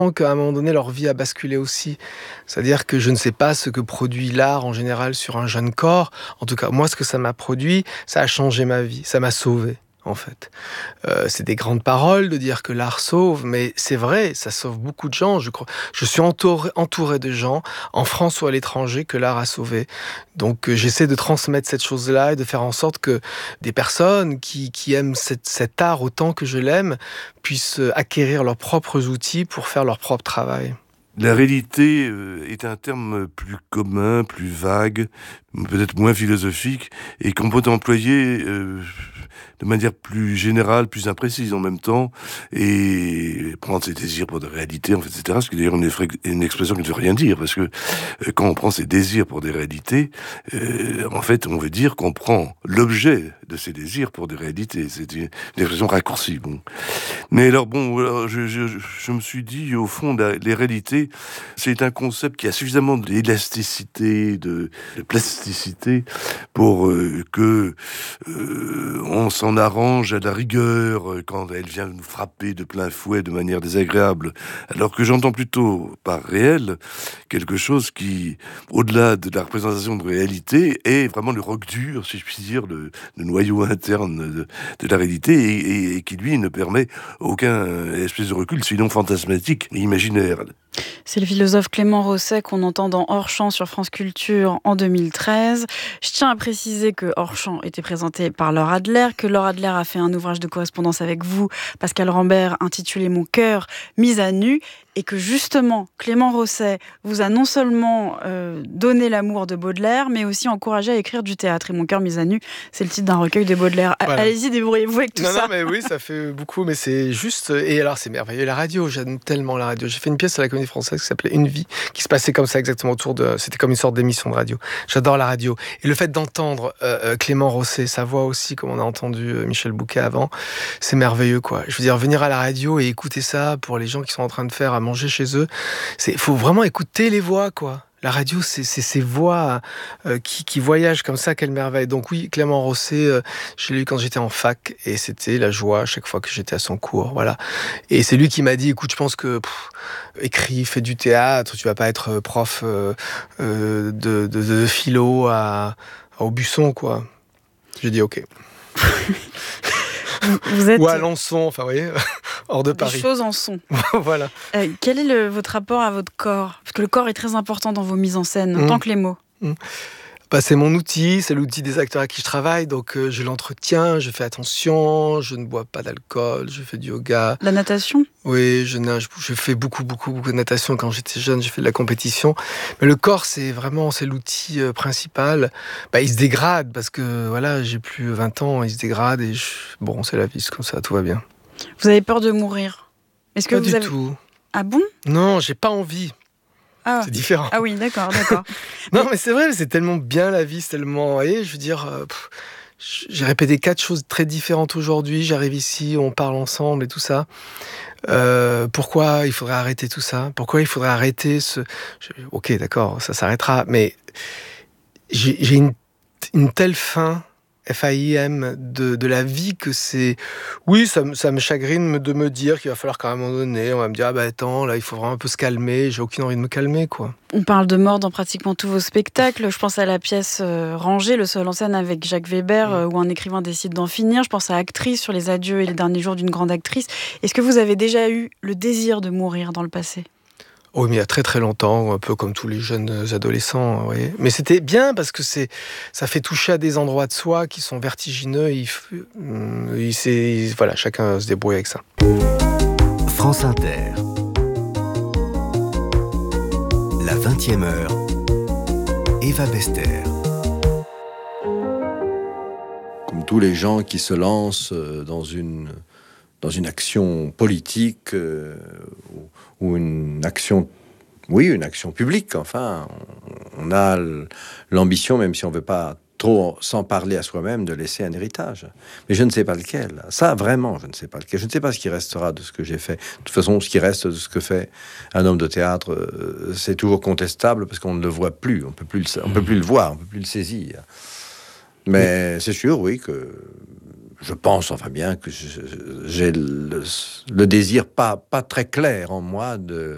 qu'à un moment donné, leur vie a basculé aussi. C'est-à-dire que je ne sais pas ce que produit l'art en général sur un jeune corps. En tout cas, moi, ce que ça m'a produit, ça a changé ma vie, ça m'a sauvé, en fait. C'est des grandes paroles de dire que l'art sauve, mais c'est vrai, ça sauve beaucoup de gens, je crois. Je suis entouré de gens, en France ou à l'étranger, que l'art a sauvé. Donc j'essaie de transmettre cette chose-là et de faire en sorte que des personnes qui aiment cet art autant que je l'aime puissent acquérir leurs propres outils pour faire leur propre travail. La réalité est un terme plus commun, plus vague, peut-être moins philosophique, et qu'on peut employer de manière plus générale, plus imprécise en même temps, et prendre ses désirs pour des réalités, en fait, etc. Ce qui est d'ailleurs une expression qui ne veut rien dire, parce que quand on prend ses désirs pour des réalités, en fait, on veut dire qu'on prend l'objet de ses désirs pour des réalités. C'est une expression raccourcie. Bon. Mais alors, je me suis dit, au fond, les réalités, c'est un concept qui a suffisamment d'élasticité, de plasticité, pour que on s'en arrange à la rigueur quand elle vient nous frapper de plein fouet de manière désagréable. Alors que j'entends plutôt, par réel, quelque chose qui, au-delà de la représentation de réalité, est vraiment le roc dur, si je puis dire, le noyau interne de la réalité, et qui, lui, ne permet aucun espèce de recul, sinon fantasmatique, imaginaire. C'est le philosophe Clément Rosset qu'on entend dans Hors Champ sur France Culture en 2013. Je tiens à préciser que Hors Champ était présenté par Laure Adler, que Laure Adler a fait un ouvrage de correspondance avec vous, Pascal Rambert, intitulé Mon cœur mis à nu, et que justement Clément Rosset vous a non seulement donné l'amour de Baudelaire, mais aussi encouragé à écrire du théâtre. Et Mon cœur mis à nu, c'est le titre d'un recueil de Baudelaire. Voilà. Allez-y, débrouillez-vous avec tout ça. Non, mais oui, ça fait beaucoup, mais c'est juste... Et alors, c'est merveilleux, la radio, j'aime tellement la radio. J'ai fait une pièce à la Comédie Française qui s'appelait Une vie, qui se passait comme ça exactement autour de... C'était comme une sorte d'émission de radio. J'adore la radio. Et le fait d'entendre Clément Rosset, sa voix aussi, comme on a entendu Michel Bouquet avant, c'est merveilleux, quoi. Je veux dire, venir à la radio et écouter ça pour les gens qui sont en train de faire à manger chez eux, il faut vraiment écouter les voix, quoi. La radio, c'est ces voix qui voyagent comme ça, quelle merveille. Donc oui, Clément Rosset, je l'ai eu quand j'étais en fac, et c'était la joie à chaque fois que j'étais à son cours, voilà. Et c'est lui qui m'a dit, écoute, je pense que écris, fais du théâtre, tu vas pas être prof de philo à Aubusson, quoi. J'ai dit ok. Vous êtes... Ou à Alençon, enfin, vous voyez, hors de Paris. Les choses en sont. Voilà. Quel est votre rapport à votre corps ? Parce que le corps est très important dans vos mises en scène, autant que les mots. C'est mon outil, c'est l'outil des acteurs à qui je travaille, donc je l'entretiens, je fais attention, je ne bois pas d'alcool, je fais du yoga. La natation ? Oui, je nage, je fais beaucoup de natation. Quand j'étais jeune, j'ai fait de la compétition. Mais le corps, c'est l'outil principal. Il se dégrade, parce que voilà, j'ai plus 20 ans, il se dégrade, et c'est la vie, c'est comme ça, tout va bien. Vous avez peur de mourir ? Est-ce que pas du tout. Ah bon ? Non, j'ai pas envie. Ah. C'est différent. Ah oui, d'accord. Non, mais c'est vrai, c'est tellement bien la vie, c'est tellement... Vous voyez, je veux dire, j'ai répété 4 choses très différentes aujourd'hui, j'arrive ici, on parle ensemble et tout ça. Pourquoi il faudrait arrêter tout ça ? Pourquoi il faudrait arrêter Ok, d'accord, ça s'arrêtera, mais j'ai une telle faim... FAIM de la vie que c'est... Oui, ça me chagrine de me dire qu'il va falloir qu'à un moment donné, on va me dire, attends, là, il faut vraiment un peu se calmer. J'ai aucune envie de me calmer, quoi. On parle de mort dans pratiquement tous vos spectacles. Je pense à la pièce Rangée, le seul en scène avec Jacques Weber, où un écrivain décide d'en finir. Je pense à Actrice, sur les adieux et les derniers jours d'une grande actrice. Est-ce que vous avez déjà eu le désir de mourir dans le passé ? Oui, mais il y a très très longtemps, un peu comme tous les jeunes adolescents. Oui. Mais c'était bien parce que ça fait toucher à des endroits de soi qui sont vertigineux. Voilà, chacun se débrouille avec ça. France Inter. La 20e heure. Eva Bester. Comme tous les gens qui se lancent dans une action politique ou une action publique, enfin, on a l'ambition, même si on ne veut pas trop s'en parler à soi-même, de laisser un héritage. Mais je ne sais pas lequel. Ça, vraiment, je ne sais pas lequel. Je ne sais pas ce qui restera de ce que j'ai fait. De toute façon, ce qui reste de ce que fait un homme de théâtre, c'est toujours contestable parce qu'on ne le voit plus. On peut plus le voir, on ne peut plus le saisir. Mais c'est sûr, oui, que je pense, enfin bien, que j'ai le désir pas très clair en moi de